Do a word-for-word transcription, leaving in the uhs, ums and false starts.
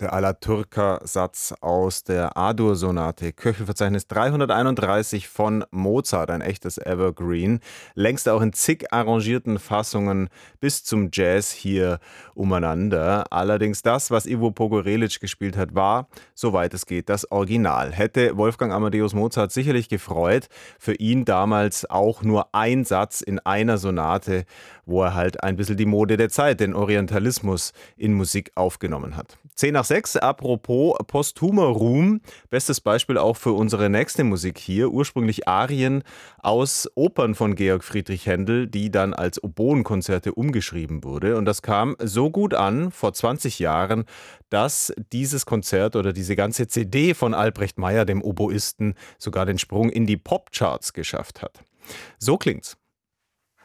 Der Alla-Turca-Satz aus der A-Dur-Sonate, Köchelverzeichnis dreihunderteinunddreißig von Mozart, ein echtes Evergreen, längst auch in zig arrangierten Fassungen bis zum Jazz hier umeinander. Allerdings das, was Ivo Pogorelic gespielt hat, war, soweit es geht, das Original. Hätte Wolfgang Amadeus Mozart sicherlich gefreut, für ihn damals auch nur ein Satz in einer Sonate, wo er halt ein bisschen die Mode der Zeit, den Orientalismus in Musik aufgenommen hat. zehn nach sechs, apropos posthumer Ruhm, bestes Beispiel auch für unsere nächste Musik hier, ursprünglich Arien aus Opern von Georg Friedrich Händel, die dann als Oboenkonzerte umgeschrieben wurde. Und das kam so gut an, vor zwanzig Jahren, dass dieses Konzert oder diese ganze C D von Albrecht Meyer, dem Oboisten, sogar den Sprung in die Popcharts geschafft hat. So klingt's.